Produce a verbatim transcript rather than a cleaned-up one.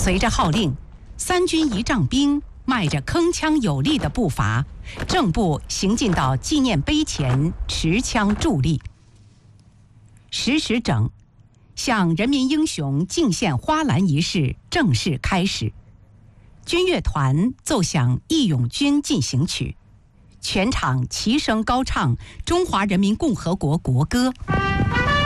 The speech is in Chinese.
随着号令，三军仪仗兵迈着铿锵有力的步伐，正步行进到纪念碑前，持枪伫立。十时整，向人民英雄敬献花篮仪式正式开始。军乐团奏响《义勇军进行曲》，全场齐声高唱中华人民共和国国歌。